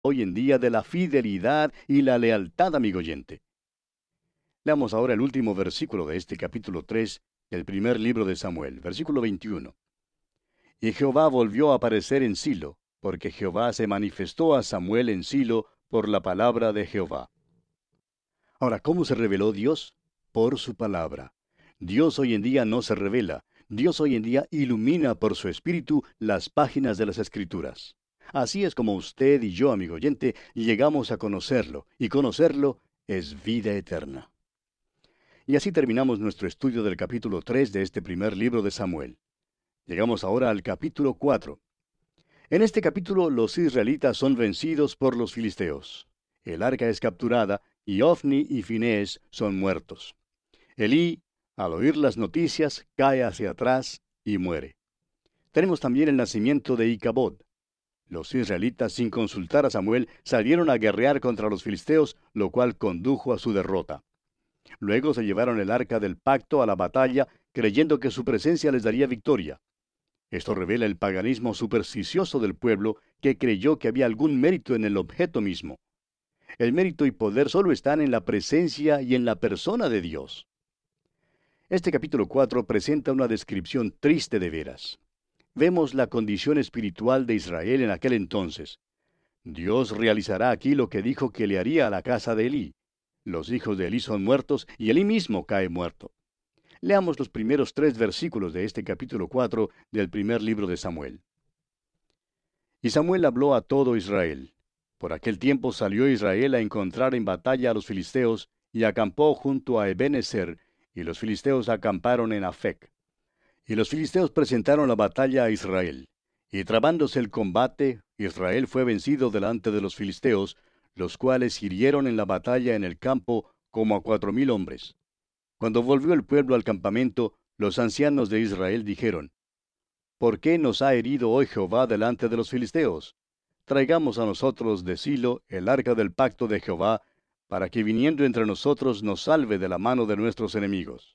hoy en día de la fidelidad y la lealtad, amigo oyente. Leamos ahora el último versículo de este capítulo 3 del primer libro de Samuel, versículo 21. Y Jehová volvió a aparecer en Silo, porque Jehová se manifestó a Samuel en Silo por la palabra de Jehová. Ahora, ¿cómo se reveló Dios? Por su palabra. Dios hoy en día no se revela. Dios hoy en día ilumina por su espíritu las páginas de las Escrituras. Así es como usted y yo, amigo oyente, llegamos a conocerlo, y conocerlo es vida eterna. Y así terminamos nuestro estudio del capítulo 3 de este primer libro de Samuel. Llegamos ahora al capítulo 4. En este capítulo los israelitas son vencidos por los filisteos. El arca es capturada y Ofni y Finés son muertos. Elí, al oír las noticias, cae hacia atrás y muere. Tenemos también el nacimiento de Icabod. Los israelitas, sin consultar a Samuel, salieron a guerrear contra los filisteos, lo cual condujo a su derrota. Luego se llevaron el arca del pacto a la batalla, creyendo que su presencia les daría victoria. Esto revela el paganismo supersticioso del pueblo, que creyó que había algún mérito en el objeto mismo. El mérito y poder solo están en la presencia y en la persona de Dios. Este capítulo 4 presenta una descripción triste de veras. Vemos la condición espiritual de Israel en aquel entonces. Dios realizará aquí lo que dijo que le haría a la casa de Elí. Los hijos de Elí son muertos y Elí mismo cae muerto. Leamos los primeros 3 versículos de este capítulo 4 del primer libro de Samuel. Y Samuel habló a todo Israel. Por aquel tiempo salió Israel a encontrar en batalla a los filisteos, y acampó junto a Ebenezer, y los filisteos acamparon en Afec. Y los filisteos presentaron la batalla a Israel. Y trabándose el combate, Israel fue vencido delante de los filisteos, los cuales hirieron en la batalla en el campo como a 4,000 hombres. Cuando volvió el pueblo al campamento, los ancianos de Israel dijeron: ¿Por qué nos ha herido hoy Jehová delante de los filisteos? Traigamos a nosotros de Silo el arca del pacto de Jehová, para que viniendo entre nosotros nos salve de la mano de nuestros enemigos.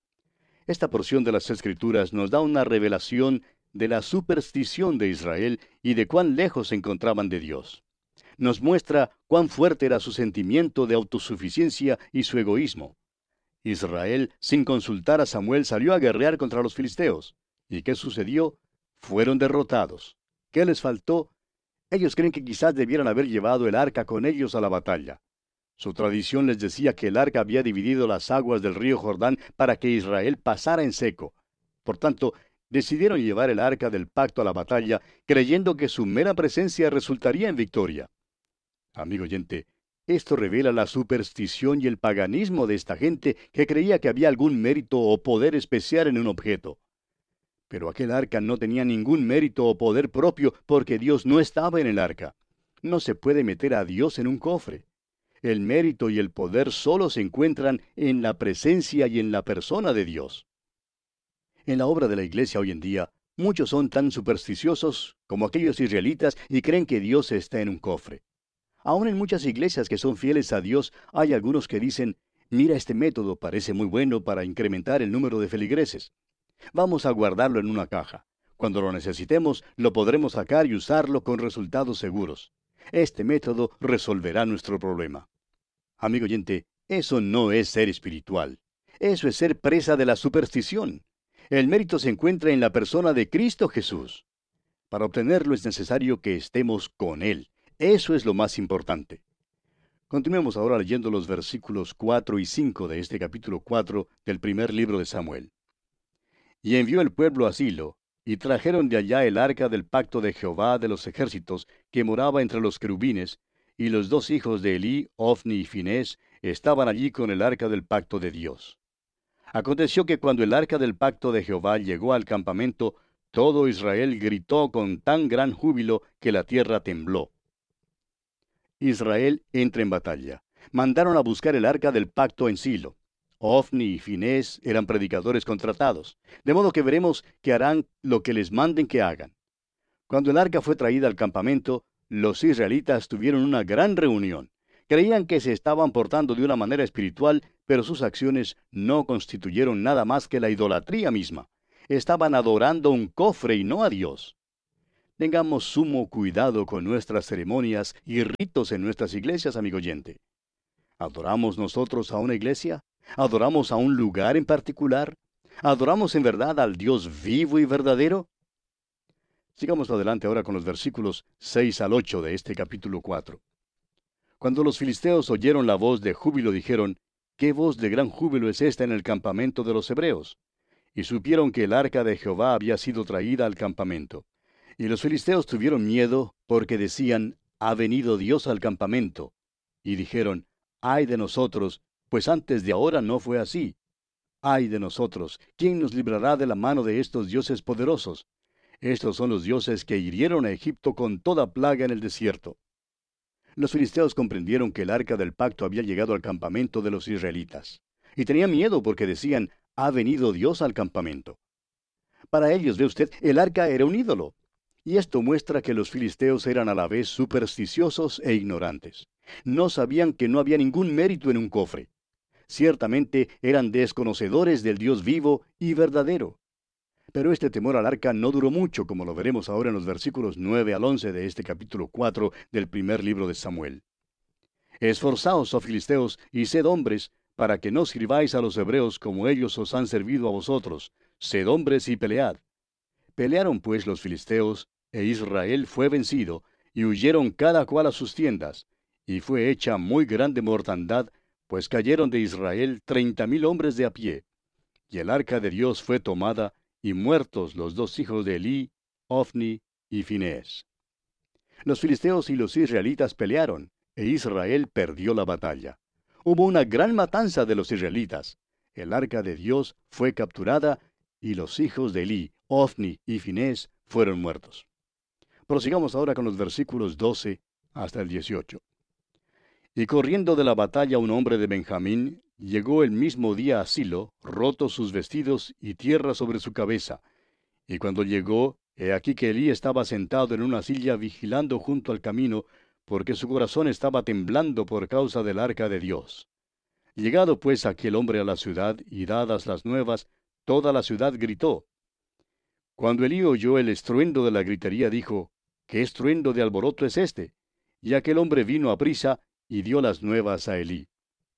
Esta porción de las Escrituras nos da una revelación de la superstición de Israel y de cuán lejos se encontraban de Dios. Nos muestra cuán fuerte era su sentimiento de autosuficiencia y su egoísmo. Israel, sin consultar a Samuel, salió a guerrear contra los filisteos. ¿Y qué sucedió? Fueron derrotados. ¿Qué les faltó? Ellos creen que quizás debieran haber llevado el arca con ellos a la batalla. Su tradición les decía que el arca había dividido las aguas del río Jordán para que Israel pasara en seco. Por tanto, decidieron llevar el arca del pacto a la batalla, creyendo que su mera presencia resultaría en victoria. Amigo oyente, esto revela la superstición y el paganismo de esta gente que creía que había algún mérito o poder especial en un objeto. Pero aquel arca no tenía ningún mérito o poder propio porque Dios no estaba en el arca. No se puede meter a Dios en un cofre. El mérito y el poder solo se encuentran en la presencia y en la persona de Dios. En la obra de la iglesia hoy en día, muchos son tan supersticiosos como aquellos israelitas y creen que Dios está en un cofre. Aún en muchas iglesias que son fieles a Dios, hay algunos que dicen: mira, este método parece muy bueno para incrementar el número de feligreses. Vamos a guardarlo en una caja. Cuando lo necesitemos, lo podremos sacar y usarlo con resultados seguros. Este método resolverá nuestro problema. Amigo oyente, eso no es ser espiritual. Eso es ser presa de la superstición. El mérito se encuentra en la persona de Cristo Jesús. Para obtenerlo es necesario que estemos con Él. Eso es lo más importante. Continuemos ahora leyendo los versículos 4 y 5 de este capítulo 4 del primer libro de Samuel. Y envió el pueblo a Silo, y trajeron de allá el arca del pacto de Jehová de los ejércitos, que moraba entre los querubines, y los 2 hijos de Elí, Ofni y Finés, estaban allí con el arca del pacto de Dios. Aconteció que cuando el arca del pacto de Jehová llegó al campamento, todo Israel gritó con tan gran júbilo que la tierra tembló. Israel entra en batalla. Mandaron a buscar el arca del pacto en Silo. Ofni y Finés eran predicadores contratados, de modo que veremos que harán lo que les manden que hagan. Cuando el arca fue traída al campamento, los israelitas tuvieron una gran reunión. Creían que se estaban portando de una manera espiritual, pero sus acciones no constituyeron nada más que la idolatría misma. Estaban adorando un cofre y no a Dios. Tengamos sumo cuidado con nuestras ceremonias y ritos en nuestras iglesias, amigo oyente. ¿Adoramos nosotros a una iglesia? ¿Adoramos a un lugar en particular? ¿Adoramos en verdad al Dios vivo y verdadero? Sigamos adelante ahora con los versículos 6 al 8 de este capítulo 4. Cuando los filisteos oyeron la voz de júbilo, dijeron, ¿qué voz de gran júbilo es esta en el campamento de los hebreos? Y supieron que el arca de Jehová había sido traída al campamento. Y los filisteos tuvieron miedo, porque decían, ha venido Dios al campamento. Y dijeron, ay de nosotros, pues antes de ahora no fue así. Ay de nosotros, ¿quién nos librará de la mano de estos dioses poderosos? Estos son los dioses que hirieron a Egipto con toda plaga en el desierto. Los filisteos comprendieron que el arca del pacto había llegado al campamento de los israelitas. Y tenían miedo porque decían, ha venido Dios al campamento. Para ellos, ve usted, el arca era un ídolo. Y esto muestra que los filisteos eran a la vez supersticiosos e ignorantes. No sabían que no había ningún mérito en un cofre. Ciertamente eran desconocedores del Dios vivo y verdadero. Pero este temor al arca no duró mucho, como lo veremos ahora en los versículos 9 al 11 de este capítulo 4 del primer libro de Samuel. Esforzaos, oh filisteos, y sed hombres, para que no sirváis a los hebreos como ellos os han servido a vosotros. Sed hombres y pelead. Pelearon pues los filisteos, e Israel fue vencido, y huyeron cada cual a sus tiendas, y fue hecha muy grande mortandad, pues cayeron de Israel 30,000 hombres de a pie. Y el arca de Dios fue tomada, y muertos los dos hijos de Elí, Ofni y Finés. Los filisteos y los israelitas pelearon, e Israel perdió la batalla. Hubo una gran matanza de los israelitas. El arca de Dios fue capturada, y los hijos de Elí, Ofni y Finés fueron muertos. Prosigamos ahora con los versículos 12 hasta el 18. Y corriendo de la batalla un hombre de Benjamín, llegó el mismo día a Silo, rotos sus vestidos y tierra sobre su cabeza. Y cuando llegó, he aquí que Elí estaba sentado en una silla vigilando junto al camino, porque su corazón estaba temblando por causa del arca de Dios. Llegado pues aquel hombre a la ciudad y dadas las nuevas, toda la ciudad gritó. Cuando Elí oyó el estruendo de la gritería, dijo, ¿qué estruendo de alboroto es este? Y aquel hombre vino a prisa y dio las nuevas a Elí.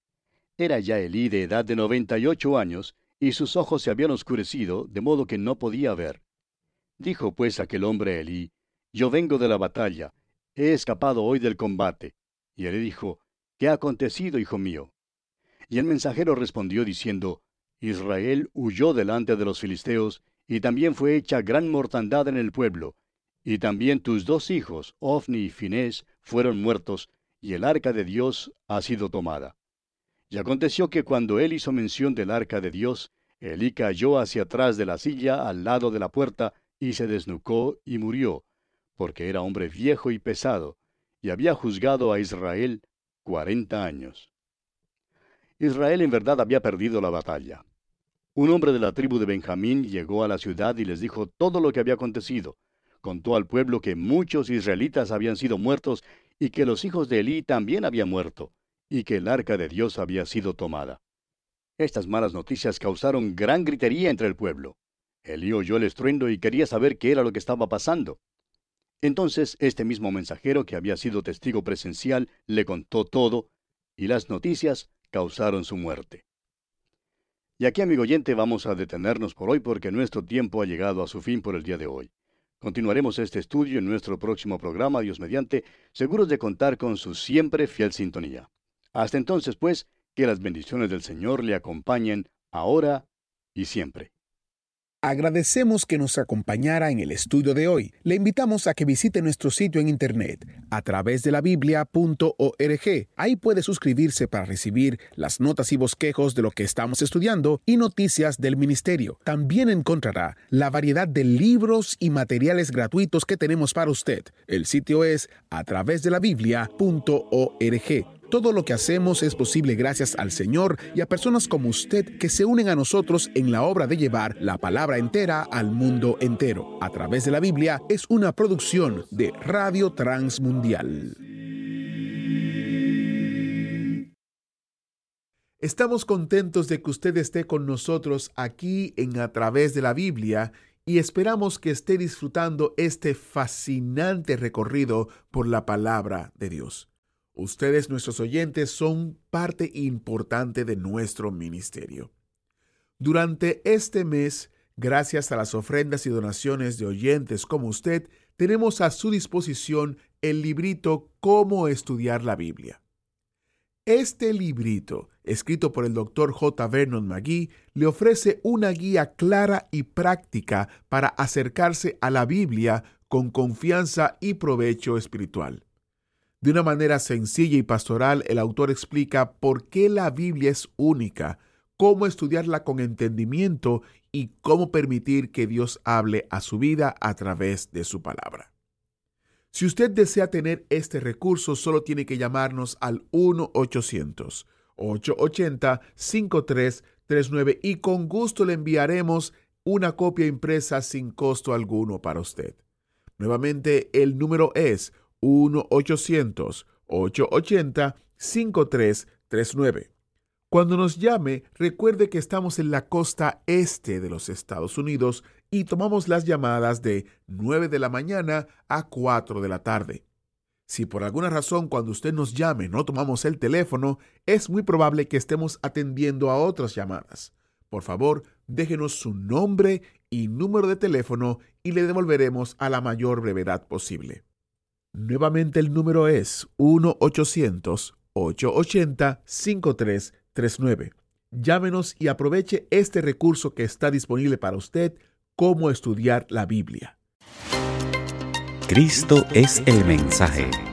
Era ya Elí de edad de 98 años, y sus ojos se habían oscurecido, de modo que no podía ver. Dijo pues aquel hombre a Elí, yo vengo de la batalla, he escapado hoy del combate. Y Elí dijo, ¿qué ha acontecido, hijo mío? Y el mensajero respondió diciendo, Israel huyó delante de los filisteos, y también fue hecha gran mortandad en el pueblo. Y también tus dos hijos, Ofni y Finés, fueron muertos, y el arca de Dios ha sido tomada. Y aconteció que cuando él hizo mención del arca de Dios, Elí cayó hacia atrás de la silla al lado de la puerta, y se desnucó y murió, porque era hombre viejo y pesado, y había juzgado a Israel 40 años. Israel en verdad había perdido la batalla. Un hombre de la tribu de Benjamín llegó a la ciudad y les dijo todo lo que había acontecido. Contó al pueblo que muchos israelitas habían sido muertos y que los hijos de Elí también habían muerto, y que el arca de Dios había sido tomada. Estas malas noticias causaron gran gritería entre el pueblo. Elí oyó el estruendo y quería saber qué era lo que estaba pasando. Entonces este mismo mensajero, que había sido testigo presencial, le contó todo, y las noticias causaron su muerte. Y aquí, amigo oyente, vamos a detenernos por hoy porque nuestro tiempo ha llegado a su fin por el día de hoy. Continuaremos este estudio en nuestro próximo programa, Dios mediante, seguros de contar con su siempre fiel sintonía. Hasta entonces, pues, que las bendiciones del Señor le acompañen ahora y siempre. Agradecemos que nos acompañara en el estudio de hoy. Le invitamos a que visite nuestro sitio en internet a través de la biblia.org. Ahí puede suscribirse para recibir las notas y bosquejos de lo que estamos estudiando y noticias del ministerio. También encontrará la variedad de libros y materiales gratuitos que tenemos para usted. El sitio es a través de la biblia.org. Todo lo que hacemos es posible gracias al Señor y a personas como usted que se unen a nosotros en la obra de llevar la palabra entera al mundo entero. A través de la Biblia es una producción de Radio Transmundial. Estamos contentos de que usted esté con nosotros aquí en A Través de la Biblia y esperamos que esté disfrutando este fascinante recorrido por la palabra de Dios. Ustedes, nuestros oyentes, son parte importante de nuestro ministerio. Durante este mes, gracias a las ofrendas y donaciones de oyentes como usted, tenemos a su disposición el librito Cómo estudiar la Biblia. Este librito, escrito por el Dr. J. Vernon McGee, le ofrece una guía clara y práctica para acercarse a la Biblia con confianza y provecho espiritual. De una manera sencilla y pastoral, el autor explica por qué la Biblia es única, cómo estudiarla con entendimiento y cómo permitir que Dios hable a su vida a través de su palabra. Si usted desea tener este recurso, solo tiene que llamarnos al 1-800-880-5339 y con gusto le enviaremos una copia impresa sin costo alguno para usted. Nuevamente, el número es 1-800-880-5339. Cuando nos llame, recuerde que estamos en la costa este de los Estados Unidos y tomamos las llamadas de 9 de la mañana a 4 de la tarde. Si por alguna razón cuando usted nos llame no tomamos el teléfono, es muy probable que estemos atendiendo a otras llamadas. Por favor, déjenos su nombre y número de teléfono y le devolveremos a la mayor brevedad posible. Nuevamente el número es 1-800-880-5339. Llámenos y aproveche este recurso que está disponible para usted, Cómo estudiar la Biblia. Cristo es el mensaje.